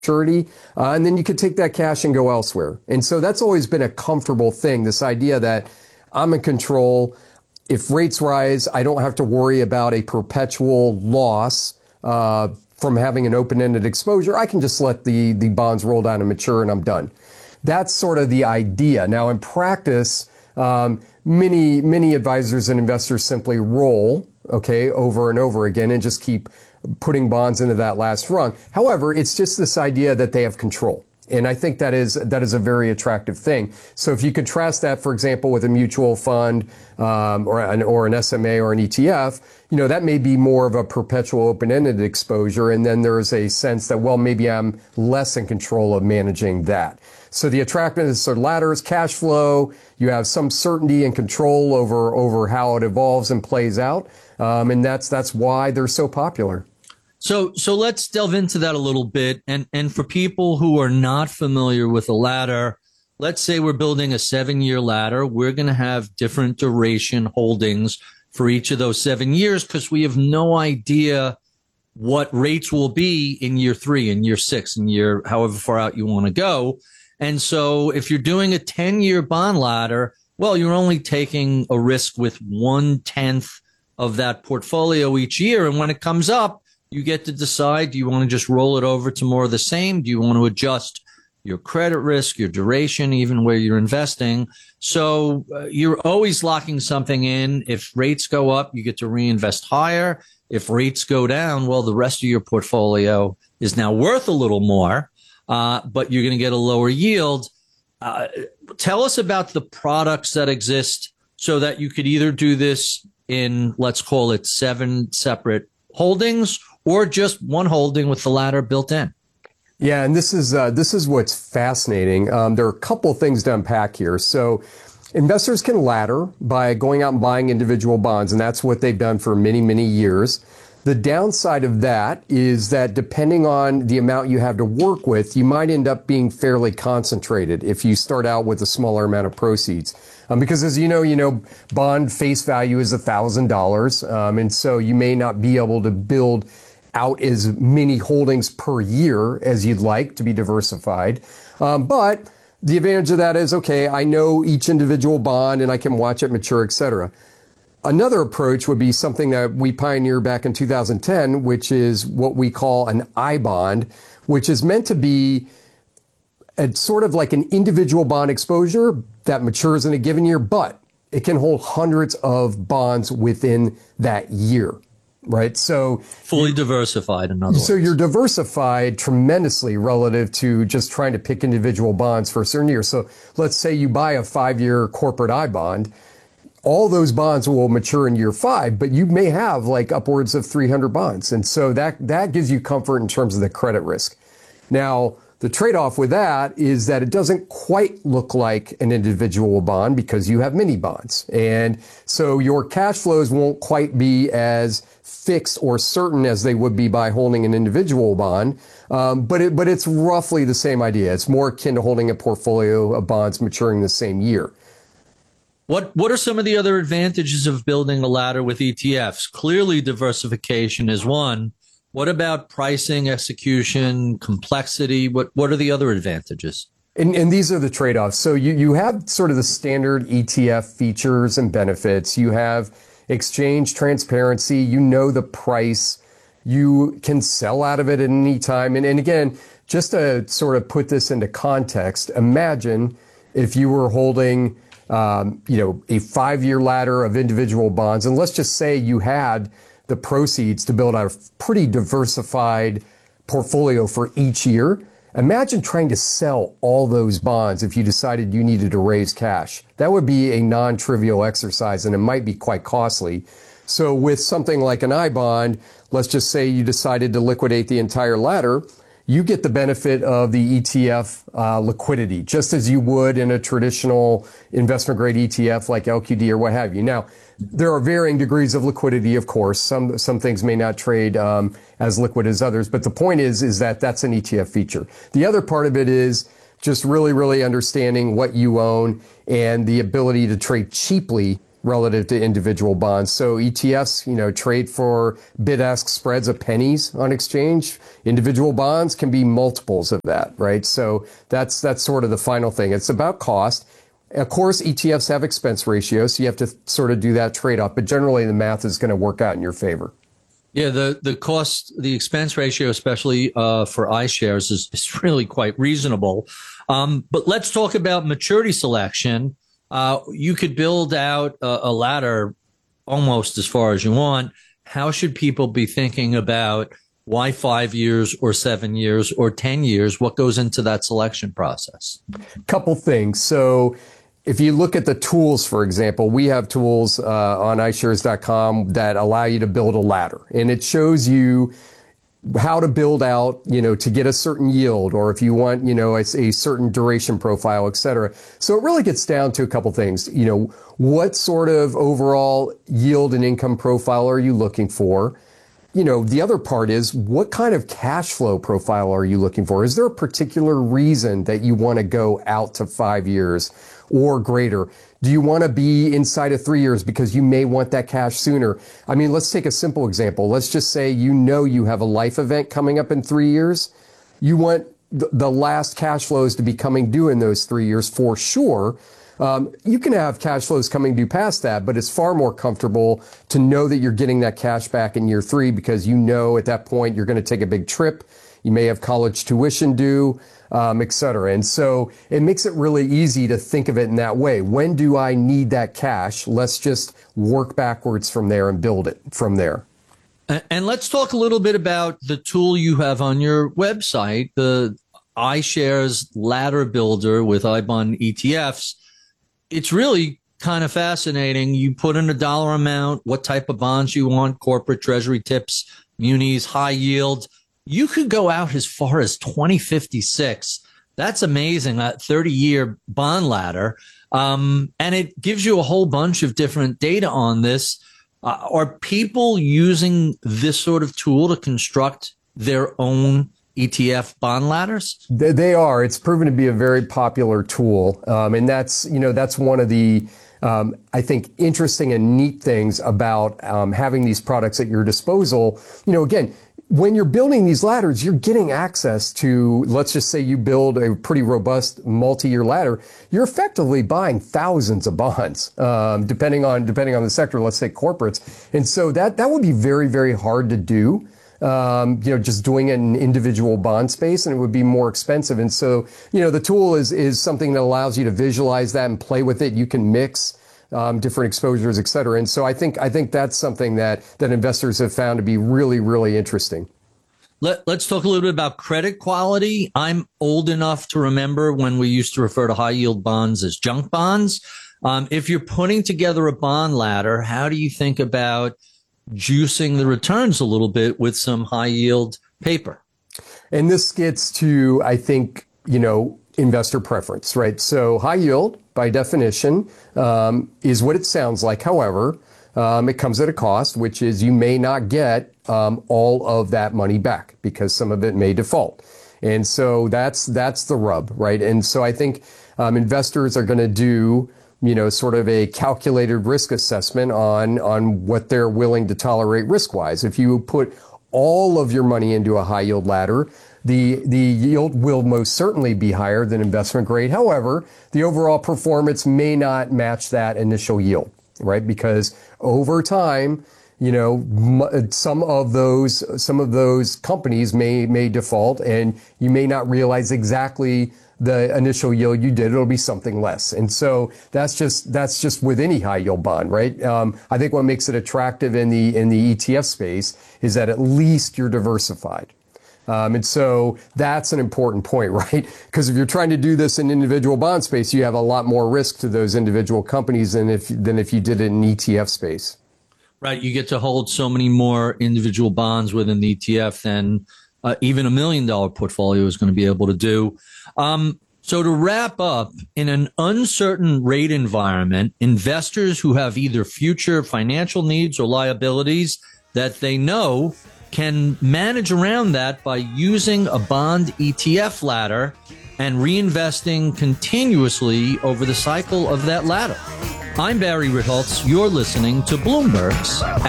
maturity, and then you could take that cash and go elsewhere. And so that's always been a comfortable thing, this idea that I'm in control. If rates rise, I don't have to worry about a perpetual loss from having an open-ended exposure. I can just let the bonds roll down and mature, and I'm done. That's sort of the idea. Now, in practice, many advisors and investors simply roll, over and over again and just keep putting bonds into that last rung. However, it's just this idea that they have control. And I think that is a very attractive thing. So if you contrast that, for example, with a mutual fund or an SMA or an ETF, that may be more of a perpetual open-ended exposure. And then there's a sense that, well, maybe I'm less in control of managing that. So the attractiveness of ladders, cash flow, you have some certainty and control over how it evolves and plays out. And that's why they're so popular. So let's delve into that a little bit. And for people who are not familiar with a ladder, let's say we're building a 7-year ladder. We're going to have different duration holdings for each of those 7 years because we have no idea what rates will be in year 3 and year 6 and year however far out you want to go. And so if you're doing a 10-year bond ladder, well, you're only taking a risk with 1/10 of that portfolio each year. And when it comes up, you get to decide, do you want to just roll it over to more of the same? Do you want to adjust your credit risk, your duration, even where you're investing? So you're always locking something in. If rates go up, you get to reinvest higher. If rates go down, well, the rest of your portfolio is now worth a little more, but you're going to get a lower yield. Tell us about the products that exist so that you could either do this in, let's call it 7 separate holdings, or just one holding with the ladder built in. Yeah, and this is what's fascinating. There are a couple things to unpack here. So investors can ladder by going out and buying individual bonds, and that's what they've done for many, many years. The downside of that is that depending on the amount you have to work with, you might end up being fairly concentrated if you start out with a smaller amount of proceeds. Because as you know, bond face value is $1,000. And so you may not be able to build out as many holdings per year as you'd like to be diversified. But the advantage of that is, okay, I know each individual bond and I can watch it mature, et cetera. Another approach would be something that we pioneered back in 2010, which is what we call an I bond, which is meant to be a sort of like an individual bond exposure that matures in a given year, but it can hold hundreds of bonds within that year, right? So fully diversified, in other words. So you're diversified tremendously relative to just trying to pick individual bonds for a certain year. So let's say you buy a 5-year corporate I bond. All those bonds will mature in year 5, but you may have like upwards of 300 bonds. And so that gives you comfort in terms of the credit risk. Now, the trade-off with that is that it doesn't quite look like an individual bond because you have many bonds. And so your cash flows won't quite be as fixed or certain as they would be by holding an individual bond. But it's roughly the same idea. It's more akin to holding a portfolio of bonds maturing the same year. What are some of the other advantages of building a ladder with ETFs? Clearly, diversification is one. What about pricing, execution, complexity? What are the other advantages? And these are the trade-offs. So you have sort of the standard ETF features and benefits. You have exchange transparency. You know the price. You can sell out of it at any time. And again, just to sort of put this into context, imagine if you were holding a 5-year ladder of individual bonds. And let's just say you had the proceeds to build out a pretty diversified portfolio for each year. Imagine trying to sell all those bonds if you decided you needed to raise cash. That would be a non-trivial exercise, and it might be quite costly. So with something like an I bond, let's just say you decided to liquidate the entire ladder, you get the benefit of the ETF liquidity, just as you would in a traditional investment grade ETF like LQD or what have you. Now, there are varying degrees of liquidity, of course. Some things may not trade as liquid as others, but the point is that that's an ETF feature. The other part of it is just really, really understanding what you own and the ability to trade cheaply relative to individual bonds. So ETFs, trade for bid-ask spreads of pennies on exchange. Individual bonds can be multiples of that, right? So that's sort of the final thing. It's about cost. Of course, ETFs have expense ratios, so you have to sort of do that trade-off, but generally the math is going to work out in your favor. Yeah, the expense ratio, especially for iShares, is really quite reasonable. But let's talk about maturity selection. You could build out a ladder almost as far as you want. How should people be thinking about why 5 years or 7 years or 10 years? What goes into that selection process? Couple things. So if you look at the tools, for example, we have tools on iShares.com that allow you to build a ladder, and it shows you how to build out, to get a certain yield, or if you want, a certain duration profile, et cetera. So it really gets down to a couple things. What sort of overall yield and income profile are you looking for? The other part is, what kind of cash flow profile are you looking for? Is there a particular reason that you want to go out to 5 years or greater? Do you want to be inside of 3 years because you may want that cash sooner? I mean, let's take a simple example. Let's just say you have a life event coming up in 3 years. You want the last cash flows to be coming due in those 3 years for sure. You can have cash flows coming due past that, but it's far more comfortable to know that you're getting that cash back in year 3, because at that point you're going to take a big trip. You may have college tuition due, et cetera. And so it makes it really easy to think of it in that way. When do I need that cash? Let's just work backwards from there and build it from there. And let's talk a little bit about the tool you have on your website, the iShares Ladder Builder with iBond ETFs. It's really kind of fascinating. You put in a dollar amount, what type of bonds you want, corporate treasury tips, munis, high yield. You could go out as far as 2056. That's amazing, that 30-year bond ladder. And it gives you a whole bunch of different data on this. Are people using this sort of tool to construct their own ETF bond ladders? They are. It's proven to be a very popular tool. And that's one of the, I think, interesting and neat things about having these products at your disposal. Again, when you're building these ladders, you're getting access to, let's just say you build a pretty robust multi-year ladder, you're effectively buying thousands of bonds, depending on the sector, let's say corporates. And so that would be very, very hard to do. Just doing it in individual bond space, and it would be more expensive. And so, the tool is something that allows you to visualize that and play with it. You can mix different exposures, et cetera. And so I think that's something that investors have found to be really, really interesting. Let's talk a little bit about credit quality. I'm old enough to remember when we used to refer to high yield bonds as junk bonds. If you're putting together a bond ladder, how do you think about juicing the returns a little bit with some high yield paper? And this gets to, I think, investor preference, right? So high yield, by definition, is what it sounds like. However, it comes at a cost, which is you may not get all of that money back because some of it may default. And so that's the rub, right? And so I think investors are going to do sort of a calculated risk assessment on what they're willing to tolerate risk-wise. If you put all of your money into a high yield ladder, the yield will most certainly be higher than investment grade. However, the overall performance may not match that initial yield, right? Because over time, some of those companies may default, and you may not realize exactly the initial yield you did. It'll be something less. And so that's just with any high yield bond, right? I think what makes it attractive in the ETF space is that at least you're diversified. And so that's an important point, right? Because if you're trying to do this in individual bond space, you have a lot more risk to those individual companies than if you did it in ETF space. Right. You get to hold so many more individual bonds within the ETF than even $1 million portfolio is going to be able to do. So to wrap up, in an uncertain rate environment, investors who have either future financial needs or liabilities that they know can manage around that by using a bond ETF ladder and reinvesting continuously over the cycle of that ladder. I'm Barry Ritholtz. You're listening to Bloomberg's